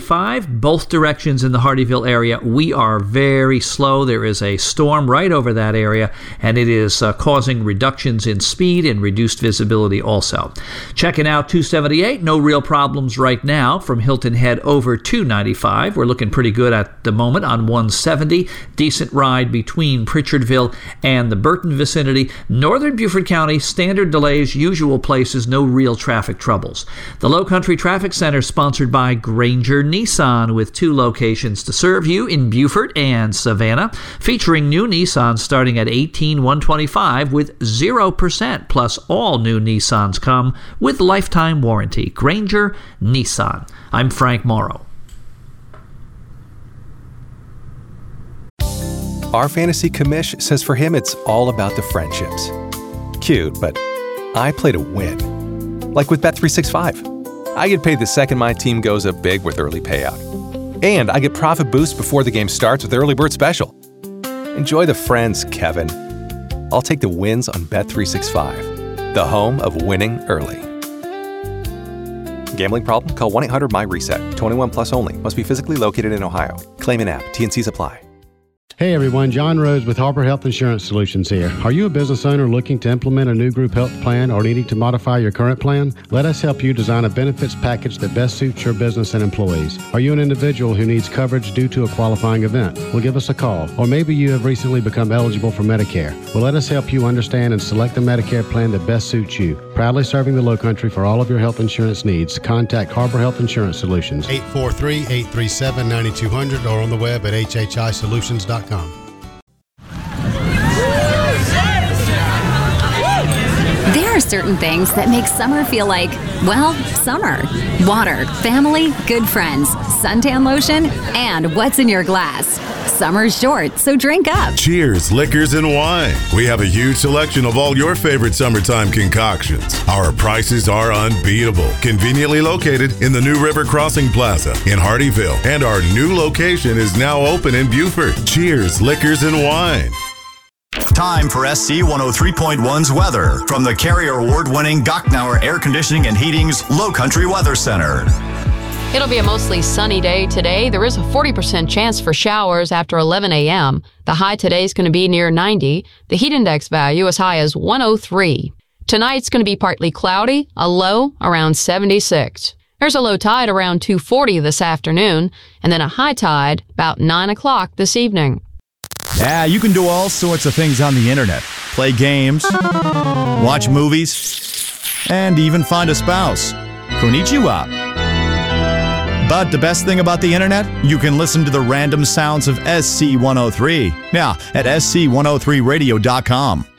295, both directions in the Hardeeville area. We are very slow. There is a storm right over that area, and it is causing reductions in speed and reduced visibility also. Checking out 278, no real problems right now from Hilton Head over 295. We're looking pretty good at the moment on 170. Decent ride between Pritchardville and the Burton vicinity. Northern Beaufort County, standard delays, usual places, no real traffic troubles. The Low Country Traffic Center sponsored by Granger Nissan with 2 locations to serve you in Beaufort and Savannah, featuring new Nissans starting at $18,125 with 0%, plus all new Nissans come with lifetime warranty. Granger Nissan. I'm Frank Morrow. Our fantasy commish says for him it's all about the friendships. Cute, but I play to win. Like with Bet365. I get paid the second my team goes up big with early payout. And I get profit boost before the game starts with Early Bird Special. Enjoy the friends, Kevin. I'll take the wins on Bet365, the home of winning early. Gambling problem? Call 1-800-MY-RESET. 21 plus only. Must be physically located in Ohio. Claim in app. T&Cs apply. Hey everyone, John Rose with Harbor Health Insurance Solutions here. Are you a business owner looking to implement a new group health plan or needing to modify your current plan? Let us help you design a benefits package that best suits your business and employees. Are you an individual who needs coverage due to a qualifying event? Well, give us a call. Or maybe you have recently become eligible for Medicare. Well, let us help you understand and select the Medicare plan that best suits you. Proudly serving the Low Country for all of your health insurance needs. Contact Harbor Health Insurance Solutions. 843-837-9200 or on the web at hhisolutions.com. There are certain things that make summer feel like, well, summer. Water, family, good friends, suntan lotion, and what's in your glass. Summer's short, so drink up. Cheers, Liquors and Wine. We have a huge selection of all your favorite summertime concoctions. Our prices are unbeatable. Conveniently located in the New River Crossing Plaza in Hardeeville. And our new location is now open in Beaufort. Cheers, Liquors and Wine. Time for SC 103.1's weather from the Carrier Award-winning Gochnauer Air Conditioning and Heating's Low Country Weather Center. It'll be a mostly sunny day today. There is a 40% chance for showers after 11 a.m. The high today is going to be near 90. The heat index value as high as 103. Tonight's going to be partly cloudy, a low around 76. There's a low tide around 2:40 this afternoon, and then a high tide about 9 o'clock this evening. Yeah, you can do all sorts of things on the internet. Play games, watch movies, and even find a spouse. Konnichiwa. But the best thing about the internet? You can listen to the random sounds of SC103. Now, at SC103radio.com.